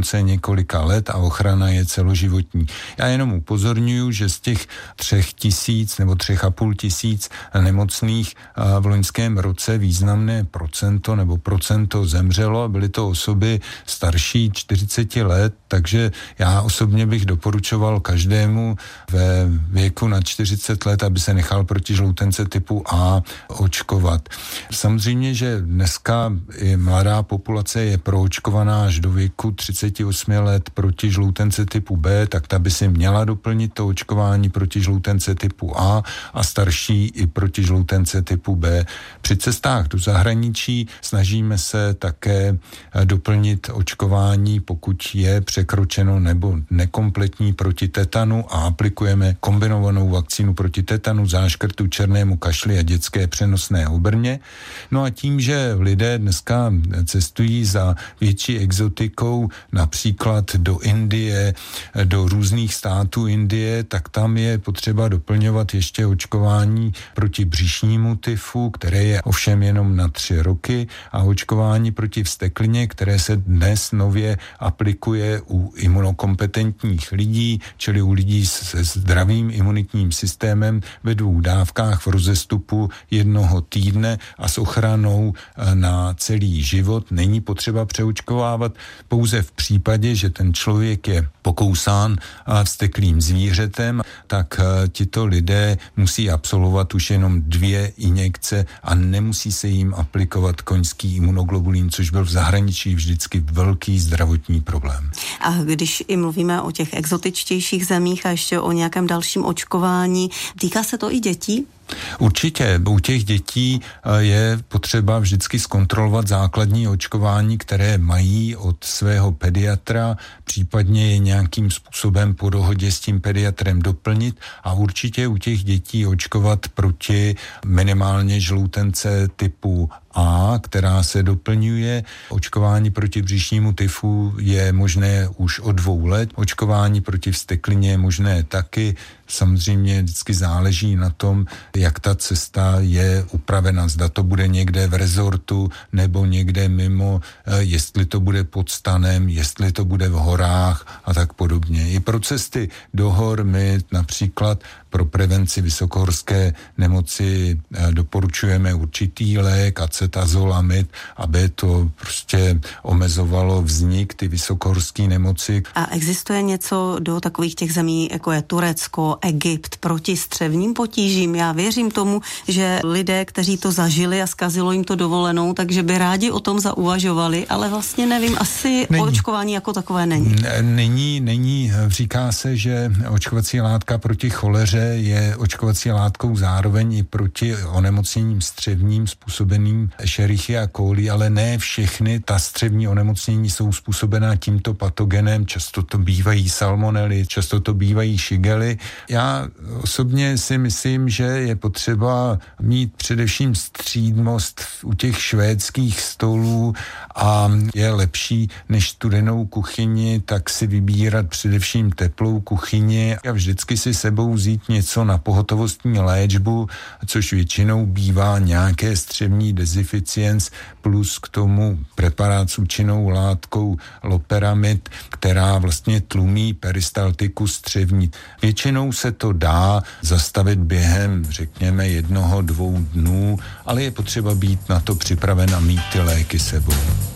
konce několika let a ochrana je celoživotní. Já jenom upozorňuji, že z těch 3 000 nebo 3,5 tisíc nemocných v loňském roce významné procento zemřelo a byly to osoby starší 40 let, takže já osobně bych doporučoval každému ve věku nad 40 let, aby se nechal proti žloutence typu A očkovat. Samozřejmě, že dneska i mladá populace je proočkovaná až do věku 38 let proti žloutence typu B, tak ta by si měla doplnit to očkování proti žloutence typu A a starší i proti žloutence typu B. Při cestách do zahraničí snažíme se také doplnit očkování, pokud je překročeno nebo nekompletní proti tetanu a aplikujeme kombinovanou vakcínu proti tetanu, záškrtu, černému kašli a dětské přenosné obrně. No a tím, že lidé dneska cestují za větší exotikou, například do Indie, do různých států Indie, tak tam je potřeba doplňovat ještě očkování proti břišnímu tyfu, které je ovšem jenom na 3 roky, a očkování proti vzteklině, které se dnes nově aplikuje u imunokompetentních lidí, čili u lidí se zdravým imunitním systémem ve 2 dávkách v rozestupu 1 týdne a s ochranou na celý život. Není potřeba přeočkovávat pouze v případě, že ten člověk je pokousán vzteklým zvířetem, tak tito lidé musí absolvovat už jenom 2 injekce a nemusí se jim aplikovat koňský imunoglobulín, což byl v zahraničí vždycky velký zdravotní problém. A když i mluvíme o těch exotičtějších zemích a ještě o nějakém dalším očkování, týká se to i dětí? Určitě. U těch dětí je potřeba vždycky zkontrolovat základní očkování, které mají od svého pediatra, případně je nějakým způsobem po dohodě s tím pediatrem doplnit a určitě u těch dětí očkovat proti minimálně žloutence typu A, která se doplňuje. Očkování proti břišnímu tyfu je možné už od 2 let. Očkování proti vzteklině je možné taky. Samozřejmě vždycky záleží na tom, jak ta cesta je upravena. Zda to bude někde v rezortu nebo někde mimo, jestli to bude pod stanem, jestli to bude v horách a tak podobně. I pro cesty do hor my například pro prevenci vysokohorské nemoci doporučujeme určitý lék, acetazolamid, aby to prostě omezovalo vznik ty vysokohorské nemoci. A existuje něco do takových těch zemí, jako je Turecko, Egypt, proti střevním potížím? Já věřím tomu, že lidé, kteří to zažili a zkazilo jim to dovolenou, takže by rádi o tom zauvažovali, ale vlastně nevím, asi očkování jako takové není. Není. Říká se, že očkovací látka proti choleře je očkovací látkou zároveň i proti onemocněním střevním způsobeným Escherichia coli, ale ne všechny ta střevní onemocnění jsou způsobená tímto patogenem. Často to bývají salmonely, často to bývají šigely. Já osobně si myslím, že je potřeba mít především střídmost u těch švédských stolů a je lepší než studenou kuchyni, tak si vybírat především teplou kuchyni a vždycky si sebou vzít něco na pohotovostní léčbu, což většinou bývá nějaké střevní dezificienc plus k tomu preparát s účinnou látkou loperamid, která vlastně tlumí peristaltiku střevní. Většinou se to dá zastavit během, řekněme, 1-2 dnů, ale je potřeba být na to připraven a mít ty léky sebou.